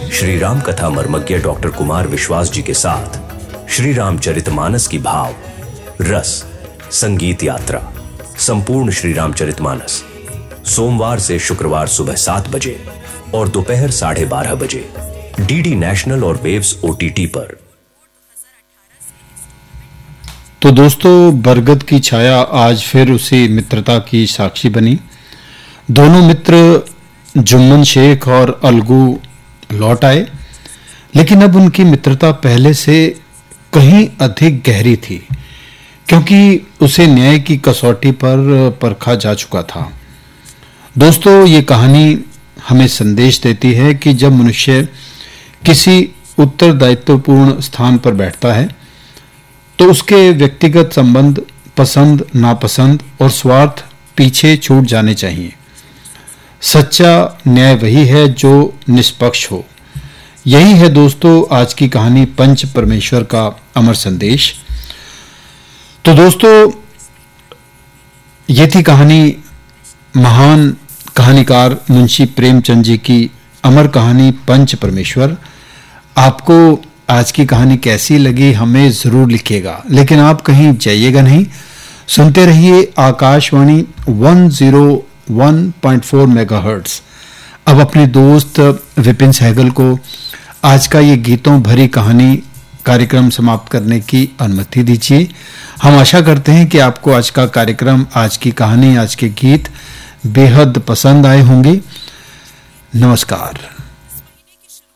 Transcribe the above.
श्री राम कथा मर्मज्ञ डॉक्टर कुमार विश्वास जी के साथ श्री रामचरितमानस की भाव रस संगीत यात्रा संपूर्ण श्री रामचरितमानस सोमवार से शुक्रवार सुबह 7 बजे और दोपहर 12:30 बजे डीडी नेशनल और वेव्स OTT पर। तो दोस्तों, बरगद की छाया आज फिर उसी मित्रता की साक्षी बनी। दोनों मित्र जुम्मन शेख और अलगू लौट आए, लेकिन अब उनकी मित्रता पहले से कहीं अधिक गहरी थी, क्योंकि उसे न्याय की कसौटी पर परखा जा चुका था। दोस्तों, ये कहानी हमें संदेश देती है कि जब मनुष्य किसी उत्तरदायित्वपूर्ण स्थान पर बैठता है तो उसके व्यक्तिगत संबंध, पसंद नापसंद और स्वार्थ पीछे छूट जाने चाहिए। सच्चा न्याय वही है जो निष्पक्ष हो। यही है दोस्तों आज की कहानी पंच परमेश्वर का अमर संदेश। तो दोस्तों, ये थी कहानी महान कहानीकार मुंशी प्रेमचंद जी की अमर कहानी पंच परमेश्वर। आपको आज की कहानी कैसी लगी हमें जरूर लिखिएगा, लेकिन आप कहीं जाइएगा नहीं, सुनते रहिए आकाशवाणी 101.4 मेगाहर्ट्ज। अब अपने दोस्त विपिन सहगल को आज का ये गीतों भरी कहानी कार्यक्रम समाप्त करने की अनुमति दीजिए। हम आशा करते हैं कि आपको आज का कार्यक्रम, आज की कहानी, आज के गीत बेहद पसंद आए होंगे। नमस्कार।